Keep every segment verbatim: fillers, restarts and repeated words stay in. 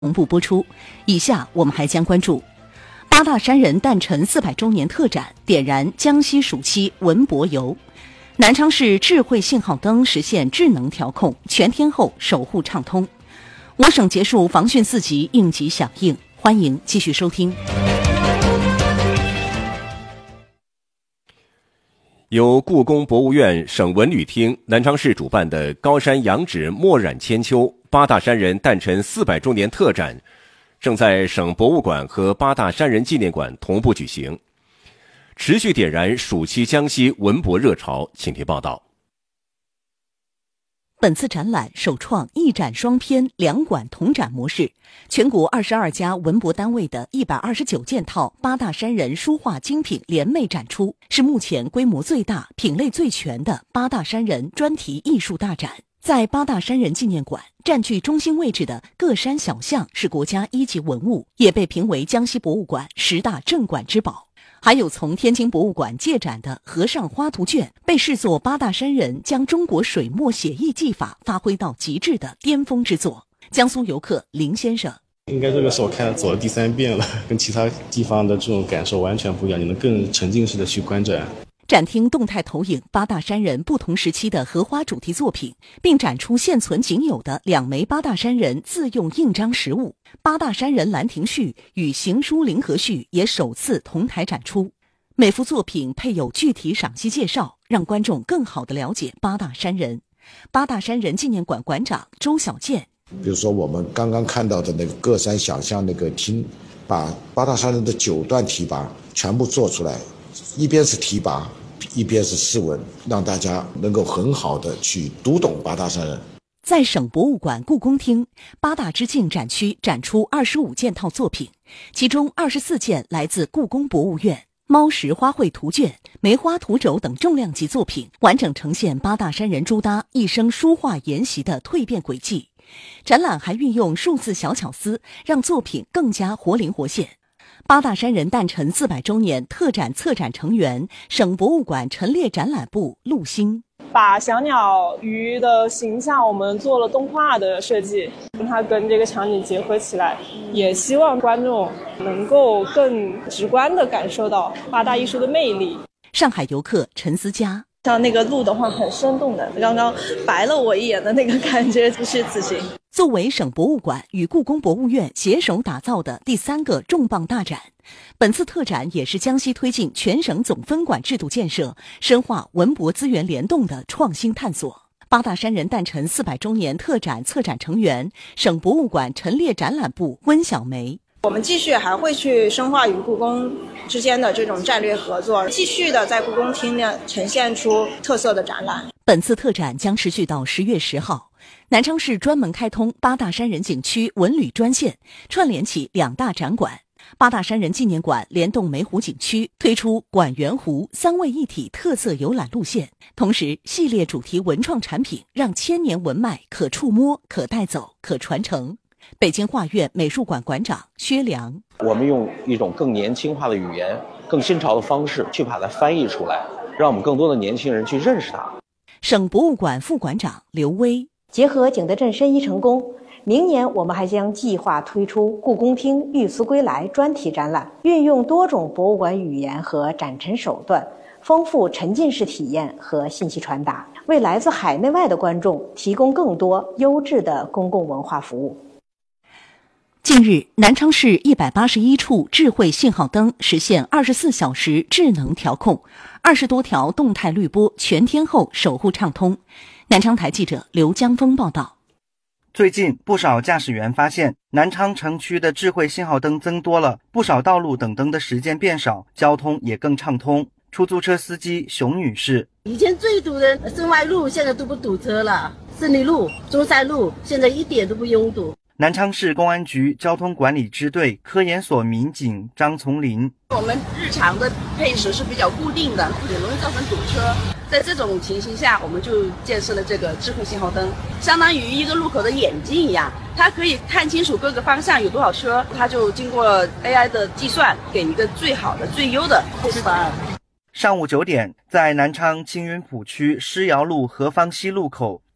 同步播出。以下我们还将关注八大山人诞辰四百周年特展，点燃江西暑期文博游。南昌市智慧信号灯实现智能调控，全天候守护畅通。我省结束防汛四级应急响应，欢迎继续收听。 由故宫博物院、省文旅厅、南昌市主办的高山仰止墨染千秋八大山人诞辰四百周年特展，正在省博物馆和八大山人纪念馆同步举行，持续点燃暑期江西文博热潮。请听报道。 本次展览首创一展双篇两馆同展模式，全国二十二家文博单位的一百二十九件套八大山人书画精品联袂展出，是目前规模最大、品类最全的八大山人专题艺术大展。在八大山人纪念馆，占据中心位置的各山小巷是国家一级文物，也被评为江西博物馆十大镇馆之宝。还有从天津博物馆借展的和尚花图卷，被视作八大山人将中国水墨写意技法发挥到极致的巅峰之作。江苏游客林先生， 应该这个是我看了走了第三遍了，跟其他地方的这种感受完全不一样，你能更沉浸式的去观展。 展厅动态投影八大山人不同时期的荷花主题作品，并展出现存仅有的两枚八大山人自用印章实物。八大山人兰亭序与行书灵河序也首次同台展出，每幅作品配有具体赏析介绍，让观众更好地了解八大山人。八大山人纪念馆馆长周小健， 比如说我们刚刚看到的那个各山小巷那个厅，把八大山人的九段题跋全部做出来，一边是题跋，一边是释文，让大家能够很好的去读懂八大山人。 在省博物馆故宫厅八大之境展区展出二十五件套作品，其中二十四件来自故宫博物院，猫石花卉图卷、梅花图轴等重量级作品，完整呈现八大山人朱耷一生书画研习的蜕变轨迹。展览还运用数字小巧思，让作品更加活灵活现。八大山人诞辰四百周年特展策展成员、省博物馆陈列展览部陆星， 把小鸟鱼的形象我们做了动画的设计，跟它跟这个场景结合起来，也希望观众能够更直观地感受到八大艺术的魅力。 上海游客陈思佳， 像那个鹿的话很生动的，刚刚白了我一眼的那个感觉就是此行。 作为省博物馆与故宫博物院携手打造的第三个重磅大展，本次特展也是江西推进全省总分馆制度建设、深化文博资源联动的创新探索。八大山人诞辰四百周年特展策展成员、省博物馆陈列展览部温小梅， 我们继续还会去深化与故宫之间的这种战略合作，继续的在故宫厅呢呈现出特色的展览。 本次特展将持续到十月十号。南昌市专门开通八大山人景区文旅专线，串联起两大展馆。八大山人纪念馆联动梅湖景区，推出馆园湖三位一体特色游览路线，同时系列主题文创产品让千年文脉可触摸、可带走、可传承。北京画院美术馆馆长薛良， 我们用一种更年轻化的语言、更新潮的方式去把它翻译出来，让我们更多的年轻人去认识它。 省博物馆副馆长刘威， 结合景德镇申遗成功，明年我们还将计划推出故宫厅玉丝归来专题展览，运用多种博物馆语言和展陈手段，丰富沉浸式体验和信息传达，为来自海内外的观众提供更多优质的公共文化服务。 近日，南昌市一百八十一处智慧信号灯实现二十四小时智能调控，二十多条动态滤波全天候守护畅通。南昌台记者刘江峰报道。 最近，不少驾驶员发现南昌城区的智慧信号灯增多了，不少道路等灯的时间变少，交通也更畅通。出租车司机熊女士， 以前最堵的深外路现在都不堵车了，胜利路、中山路现在一点都不拥堵。 南昌市公安局交通管理支队科研所民警张从林， 我们日常的配时是比较固定的，也容易造成堵车。在这种情形下，我们就建设了这个智慧信号灯，相当于一个路口的眼睛一样，它可以看清楚各个方向有多少车，它就经过 A I 的计算，给一个最好的、最优的配置方案。 上午九点，在南昌青云浦区施窑路何方西路口，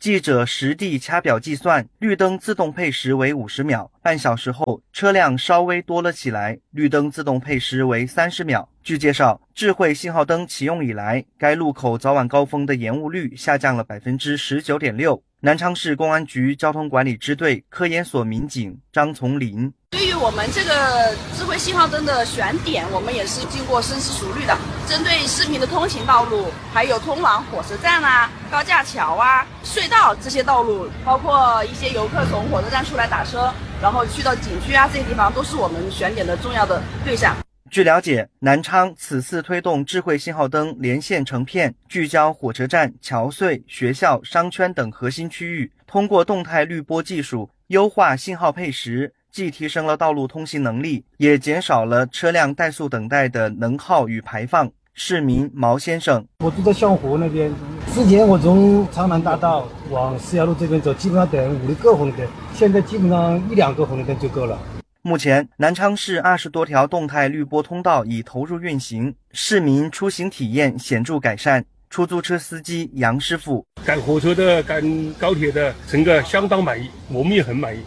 记者实地掐表计算，绿灯自动配时为五十秒，半小时后车辆稍微多了起来，绿灯自动配时为三十秒。据介绍，智慧信号灯启用以来，该路口早晚高峰的延误率下降了 百分之十九点六。 南昌市公安局交通管理支队科研所民警张从林： 对于我们这个智慧信号灯的选点，我们也是经过深思熟虑的。针对市民的通勤道路，还有通往火车站啊、高架桥啊、隧道这些道路，包括一些游客从火车站出来打车，然后去到景区啊这些地方，都是我们选点的重要的对象。 据了解，南昌此次推动智慧信号灯连线成片，聚焦火车站、桥隧、学校、商圈等核心区域，通过动态滤波技术优化信号配时，既提升了道路通行能力，也减少了车辆怠速等待的能耗与排放。市民毛先生： 我住在香湖那边，之前我从长南大道往四幺路这边走，基本上等五六个红绿灯，现在基本上一两个红绿灯就够了。 目前，南昌市二十多条动态滤波通道已投入运行，市民出行体验显著改善。出租车司机杨师傅： 赶火车的、赶高铁的，整个相当满意，我们也很满意。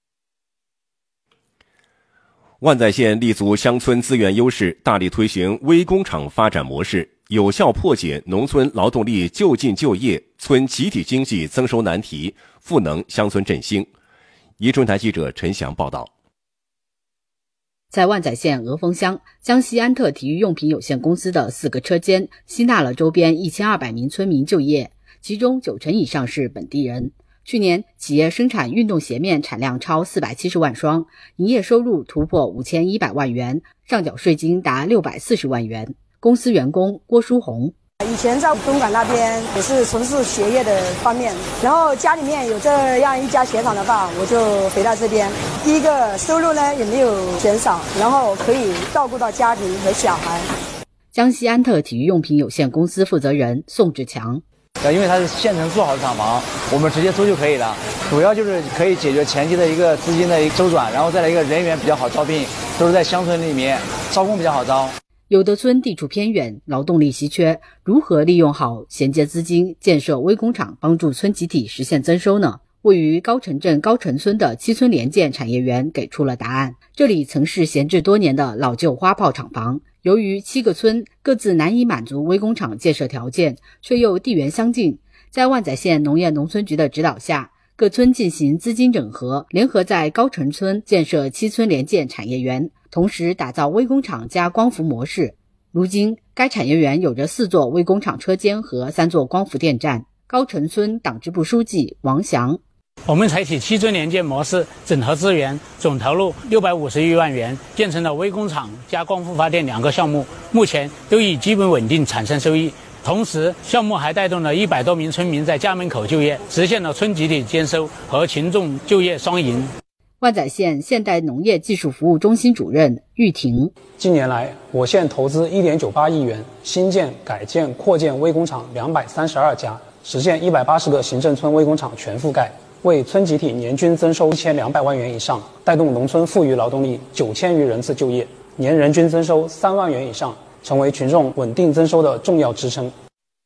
万载县立足乡村资源优势，大力推行微工厂发展模式，有效破解农村劳动力就近就业、村集体经济增收难题，赋能乡村振兴。宜春台记者陈翔报道。 在万载县鹅峰乡，江西安特体育用品有限公司的四个车间吸纳了周边一千二百名村民就业，其中九成以上是本地人。去年，企业生产运动鞋面产量超四百七十万双，营业收入突破五千一百万元，上缴税金达六百四十万元。公司员工郭书红。 以前在东莞那边也是从事鞋业的方面，然后家里面有这样一家鞋厂的话，我就回到这边。第一个收入呢也没有减少，然后可以照顾到家庭和小孩。 江西安特体育用品有限公司负责人宋志强。 呃，因为它是现成做好的厂房，我们直接租就可以了。主要就是可以解决前期的一个资金的一个周转，然后再来一个人员比较好招聘，都是在乡村里面，招工比较好招。 有的村地处偏远，劳动力稀缺，如何利用好衔接资金建设微工厂，帮助村集体实现增收呢？位于高城镇高城村的七村联建产业园给出了答案。这里曾是闲置多年的老旧花炮厂房，由于七个村各自难以满足微工厂建设条件，却又地缘相近，在万载县农业农村局的指导下，各村进行资金整合，联合在高城村建设七村联建产业园。 同时打造微工厂加光伏模式。如今，该产业园有着四座微工厂车间和三座光伏电站。高城村党支部书记王翔： 我们采取七村联建模式，整合资源，总投入六百五十余万元，建成了微工厂加光伏发电两个项目，目前都已基本稳定产生收益。同时，项目还带动了一百多名村民在家门口就业，实现了村集体兼收和群众就业双赢。 万载县现代农业技术服务中心主任玉婷： 近年来，我县投资 一点九八亿元，新建、改建、扩建微工厂两百三十二家，实现一百八十个行政村微工厂全覆盖，为村集体年均增收一千两百万元以上，带动农村富余劳动力九千余人次就业，年人均增收三万元以上，成为群众稳定增收的重要支撑。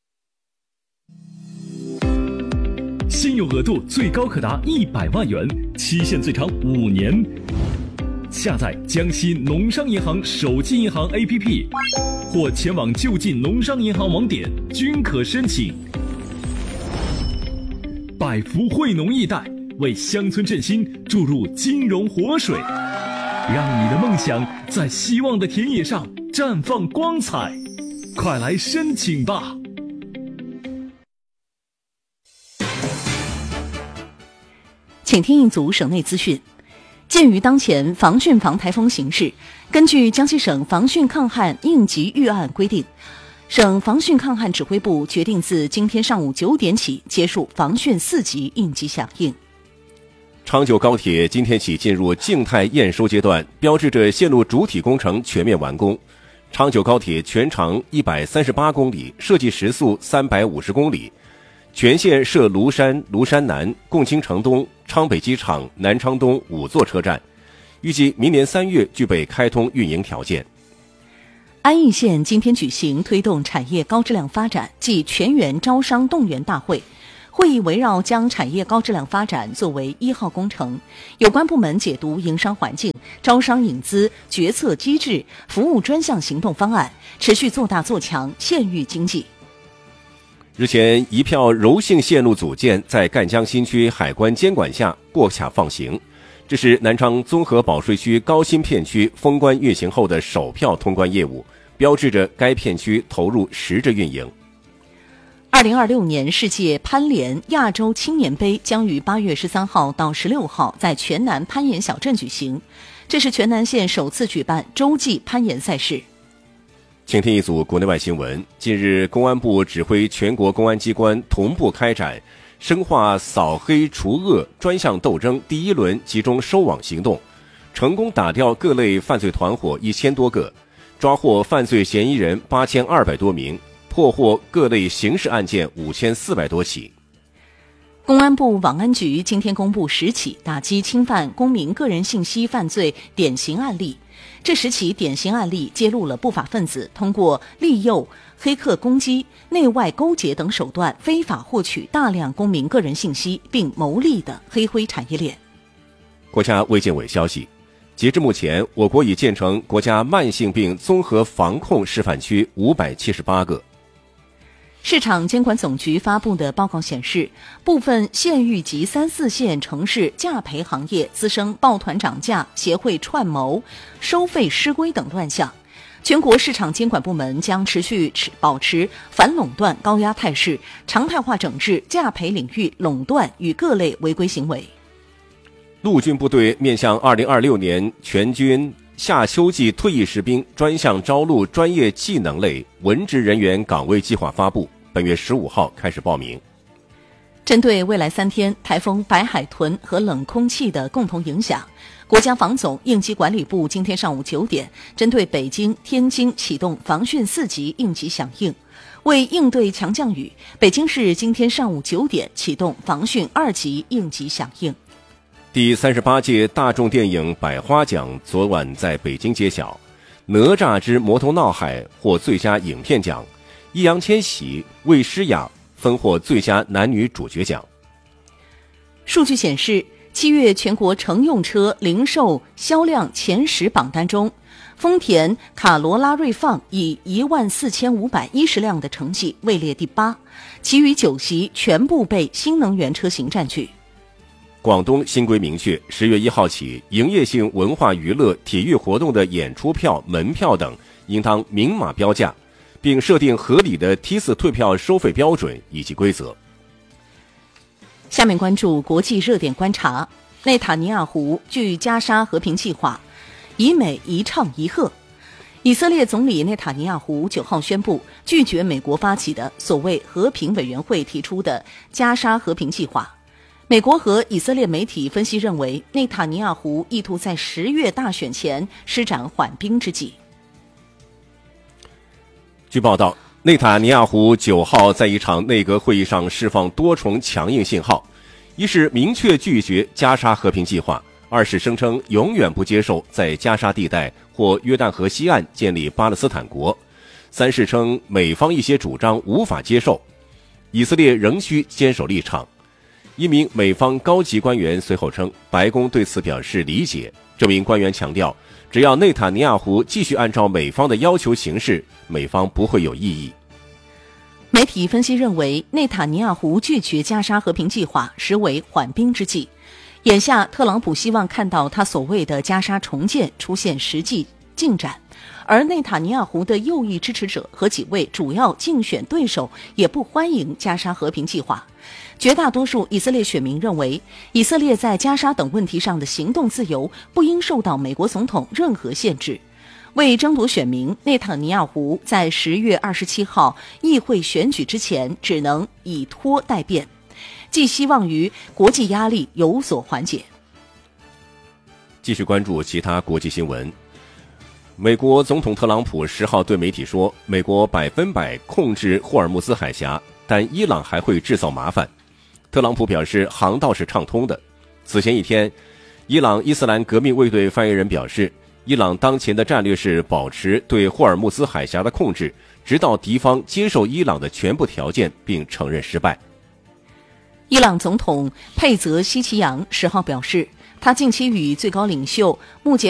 现有额度最高可达一百万元，期限最长五年。下载江西农商银行手机银行 A P P， 或前往就近农商银行网点均可申请。百福惠农易贷为乡村振兴注入金融活水，让你的梦想在希望的田野上绽放光彩。快来申请吧！ 请听一组省内资讯。鉴于当前防汛防台风形势，根据江西省防汛抗旱应急预案规定，省防汛抗旱指挥部决定自今天上午九点起结束防汛四级应急响应。 长九高铁今天起进入静态验收阶段，标志着线路主体工程全面完工。长九高铁全长一百三十八公里，设计时速三百五十公里。 全线设庐山、庐山南、共青城东、昌北机场、南昌东五座车站，预计明年三月具备开通运营条件。 安义县今天举行推动产业高质量发展暨全员招商动员大会， 会议围绕将产业高质量发展作为一号工程，有关部门解读营商环境、招商引资、决策机制、服务专项行动方案，持续做大做强县域经济。 日前，一票柔性线路组件在赣江新区海关监管下过卡放行，这是南昌综合保税区高新片区封关运行后的首票通关业务，标志着该片区投入实质运营。 二零二六年世界攀联亚洲青年杯将于八月十三号到十六号在全南攀岩小镇举行，这是全南县首次举办洲际攀岩赛事。 请听一组国内外新闻。近日，公安部指挥全国公安机关同步开展深化扫黑除恶专项斗争第一轮集中收网行动，成功打掉各类犯罪团伙一千多个，抓获犯罪嫌疑人八千二百多名，破获各类刑事案件五千四百多起。 公安部网安局今天公布十起打击侵犯公民个人信息犯罪典型案例。这十起典型案例揭露了不法分子通过利诱、黑客攻击、内外勾结等手段非法获取大量公民个人信息并牟利的黑灰产业链。 国家卫健委消息，截至目前，我国已建成国家慢性病综合防控示范区五百七十八个。 市场监管总局发布的报告显示，部分县域及三四线城市价赔行业滋生抱团涨价、协会串谋、收费失规等乱象。全国市场监管部门将持续保持反垄断高压态势，常态化整治价赔领域垄断与各类违规行为。 陆军部队面向二零二六年全军夏秋季退役士兵专项招录专业技能类文职人员岗位计划发布，本月十五号开始报名。 针对未来三天台风白海豚和冷空气的共同影响，国家防总应急管理部今天上午九点，针对北京、天津启动防汛四级应急响应。为应对强降雨，北京市今天上午九点启动防汛二级应急响应。 第三十八届大众电影百花奖昨晚在北京揭晓，《哪吒之魔头闹海》获最佳影片奖，易烊千玺、魏诗雅分获最佳男女主角奖。 数据显示，七月全国乘用车零售销量前十榜单中，丰田卡罗拉锐放以一万四千五百一十辆的成绩位列第八，其余九席全部被新能源车型占据。 广东新规明确，十月一号起，营业性文化娱乐、体育活动的演出票、门票等应当明码标价，并设定合理的梯次退票收费标准以及规则。 下面关注国际热点观察。内塔尼亚胡拒加沙和平计划，以美一唱一和。以色列总理内塔尼亚胡九号宣布拒绝美国发起的所谓和平委员会提出的加沙和平计划。美国和以色列媒体分析认为，内塔尼亚胡意图在十月大选前施展缓兵之计。 据报道，内塔尼亚胡九号在一场内阁会议上释放多重强硬信号，一是明确拒绝加沙和平计划，二是声称永远不接受在加沙地带或约旦河西岸建立巴勒斯坦国，三是称美方一些主张无法接受，以色列仍需坚守立场。一名美方高级官员随后称，白宫对此表示理解。这名官员强调，只要内塔尼亚胡继续按照美方的要求行事，美方不会有异议。 媒体分析认为，内塔尼亚胡拒绝加沙和平计划实为缓兵之计。眼下，特朗普希望看到他所谓的加沙重建出现实际进展，而内塔尼亚胡的右翼支持者和几位主要竞选对手也不欢迎加沙和平计划。绝大多数以色列选民认为，以色列在加沙等问题上的行动自由不应受到美国总统任何限制。为争夺选民，内塔尼亚胡在十月二十七号议会选举之前只能以拖待变，寄希望于国际压力有所缓解。 继续关注其他国际新闻。美国总统特朗普十号对媒体说，美国百分百控制霍尔木兹海峡，但伊朗还会制造麻烦。特朗普表示，航道是畅通的。此前一天，伊朗伊斯兰革命卫队发言人表示，伊朗当前的战略是保持对霍尔木兹海峡的控制，直到敌方接受伊朗的全部条件并承认失败。 伊朗总统佩泽希奇扬十号表示，他近期与最高领袖穆杰